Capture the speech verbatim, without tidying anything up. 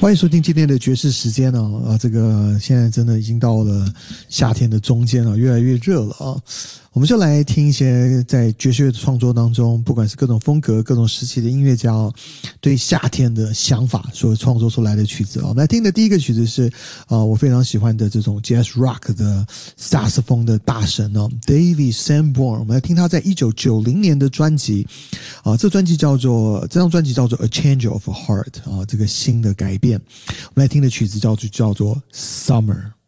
欢迎收听今天的爵士时间哦，啊，这个现在真的已经到了夏天的中间了，越来越热了啊。我们就来听一些在爵士乐的创作当中，不管是各种风格、各种时期的音乐家哦，对夏天的想法所创作出来的曲子哦。我们来听的第一个曲子是啊、呃，我非常喜欢的这种 Jazz Rock 的萨克斯风的大神哦 ，David Sanborn。我们来听他在一九九零年的专辑啊，这专辑叫做这张专辑叫做 A Change of Heart 啊，这个新的改变。我们来听的曲子叫做叫做 Summer。